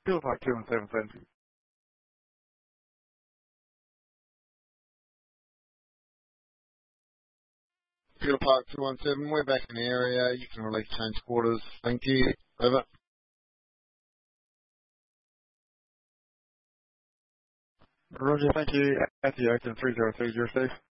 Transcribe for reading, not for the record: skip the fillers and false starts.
Kilo Park 217. Kilo Park 217, we're back in the area. You can release change quarters. Thank you. Over. Roger, thank you. At the Oakland 3030, you're safe.